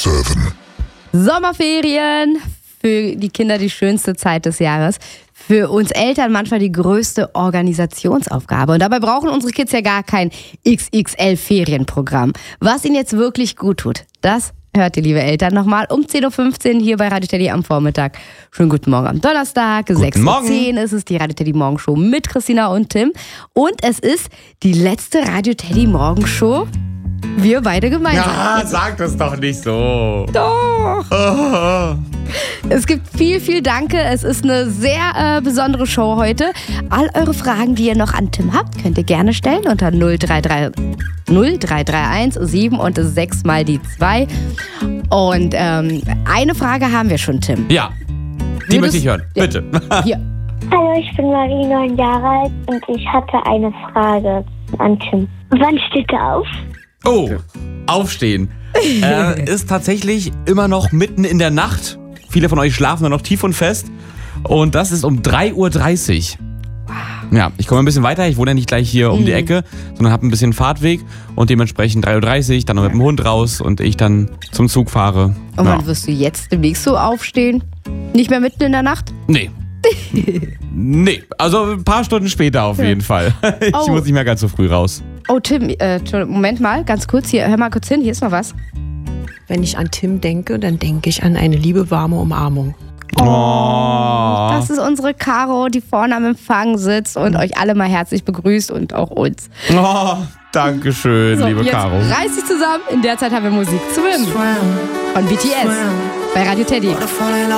7. Sommerferien, für die Kinder die schönste Zeit des Jahres. Für uns Eltern manchmal die größte Organisationsaufgabe. Und dabei brauchen unsere Kids ja gar kein XXL-Ferienprogramm. Was ihnen jetzt wirklich gut tut, das hört ihr, liebe Eltern, nochmal um 10.15 Uhr hier bei Radio Teddy am Vormittag. Schönen guten Morgen am Donnerstag. 6.10 Uhr ist es die Radio Teddy Morgenshow mit Christina und Tim. Und es ist die letzte Radio Teddy Morgenshow. Wir beide gemeinsam. Ja, sag das doch nicht so. Doch. Oh. Es gibt viel Danke. Es ist eine sehr besondere Show heute. All eure Fragen, die ihr noch an Tim habt, könnt ihr gerne stellen unter 0331 7 und 6 mal die 2. Und eine Frage haben wir schon, Tim. Ja, die möchte ich hören. Bitte. Hier. Hallo, ich bin Marie, 9 Jahre alt und ich hatte eine Frage an Tim. Wann steht er auf? Oh, aufstehen. Ist tatsächlich immer noch mitten in der Nacht. Viele von euch schlafen da noch tief und fest. Und das ist um 3.30 Uhr. Ja, ich komme ein bisschen weiter. Ich wohne ja nicht gleich hier um die Ecke, sondern habe ein bisschen Fahrtweg. Und dementsprechend 3.30 Uhr, dann noch mit dem Hund raus und ich dann zum Zug fahre. Und wann wirst du jetzt demnächst so aufstehen? Nicht mehr mitten in der Nacht? Nee. Nee, also ein paar Stunden später auf jeden Fall. Ich muss nicht mehr ganz so früh raus. Oh, Tim, Moment mal, ganz kurz hier, hör mal kurz hin, hier ist noch was. Wenn ich an Tim denke, dann denke ich an eine liebe, warme Umarmung. Oh. Das ist unsere Caro, die vorne am Empfang sitzt und euch alle mal herzlich begrüßt und auch uns. Oh, Dankeschön, So, liebe jetzt Caro. reiß dich zusammen, in der Zeit haben wir Musik. Swim von BTS bei Radio Teddy.